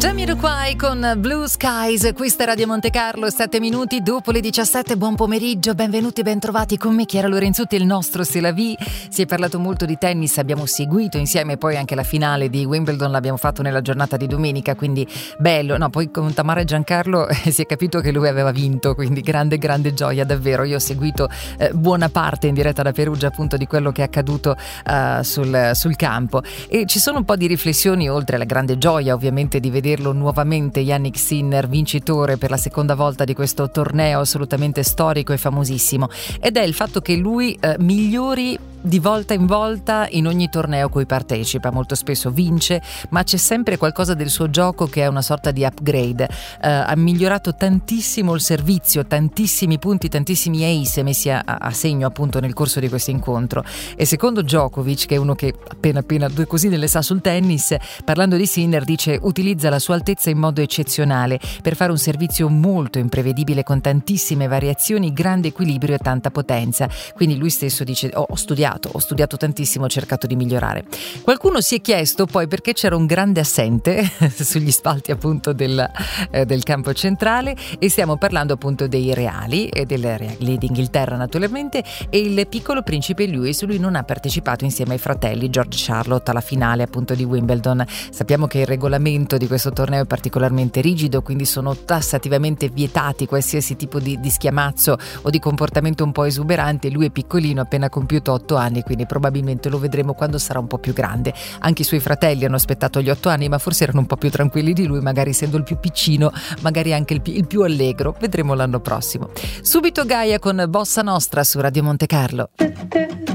Jamiroquai con Blue Skies, questa è Radio Monte Carlo, 7 minuti dopo le 17, buon pomeriggio, benvenuti, bentrovati con me Chiara Lorenzutti, il nostro C'est la vie. Si è parlato molto di tennis, abbiamo seguito insieme poi anche la finale di Wimbledon, l'abbiamo fatto nella giornata di domenica, quindi bello, no, poi con Tamara e Giancarlo si è capito che lui aveva vinto, quindi grande gioia davvero. Io ho seguito buona parte in diretta da Perugia appunto di quello che è accaduto sul campo, e ci sono un po' di riflessioni oltre alla grande gioia ovviamente di vederlo nuovamente Jannik Sinner vincitore per la seconda volta di questo torneo assolutamente storico e famosissimo, ed è il fatto che lui migliori di volta in volta in ogni torneo cui partecipa. Molto spesso vince, ma c'è sempre qualcosa del suo gioco che è una sorta di upgrade. Ha migliorato tantissimo il servizio, tantissimi punti, tantissimi ace messi a segno appunto nel corso di questo incontro. E secondo Djokovic, che è uno che appena due cosine le sa sul tennis, parlando di Sinner dice: utilizza la sua altezza in modo eccezionale per fare un servizio molto imprevedibile con tantissime variazioni, grande equilibrio e tanta potenza. Quindi lui stesso dice: ho studiato tantissimo, ho cercato di migliorare. Qualcuno si è chiesto poi perché c'era un grande assente sugli spalti appunto del campo centrale, e stiamo parlando appunto dei reali e del Reali d'Inghilterra naturalmente, e il piccolo principe Louis. Lui non ha partecipato insieme ai fratelli George e Charlotte alla finale appunto di Wimbledon. Sappiamo che il regolamento di questo torneo è particolarmente rigido, quindi sono tassativamente vietati qualsiasi tipo di schiamazzo o di comportamento un po' esuberante. Lui è piccolino, appena compiuto 8 anni, quindi probabilmente lo vedremo quando sarà un po' più grande. Anche i suoi fratelli hanno aspettato gli 8 anni, ma forse erano un po' più tranquilli di lui, magari essendo il più piccino, magari anche il più allegro. Vedremo l'anno prossimo. Subito Gaia con Bossa Nostra su Radio Monte Carlo.